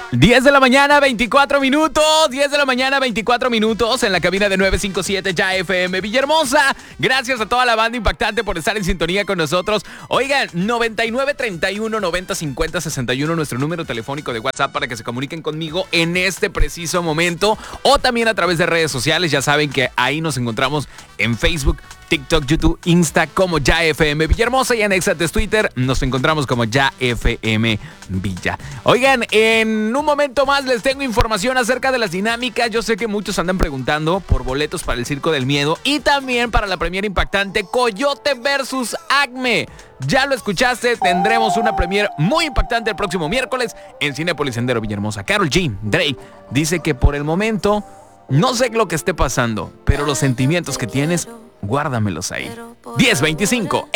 10 de la mañana, 24 minutos. 10 de la mañana, 24 minutos en la cabina de 957 Ya FM Villahermosa. Gracias a toda la banda impactante por estar en sintonía con nosotros. Oigan, 9931-9050-61, nuestro número telefónico de WhatsApp para que se comuniquen conmigo en este preciso momento. O también a través de redes sociales. Ya saben que ahí nos encontramos en Facebook, TikTok, YouTube, Insta como Ya FM Villahermosa y en Exates Twitter nos encontramos como Ya FM Villa. Oigan, en un momento más les tengo información acerca de las dinámicas. Yo sé que muchos andan preguntando por boletos para el Circo del Miedo y también para la premiere impactante Coyote versus Acme. Ya lo escuchaste, tendremos una premiere muy impactante el próximo miércoles en Cinépolis Sendero Villahermosa. Karol G, Drake, dice que por el momento no sé lo que esté pasando, pero los sentimientos que tienes, guárdamelos ahí. 10:25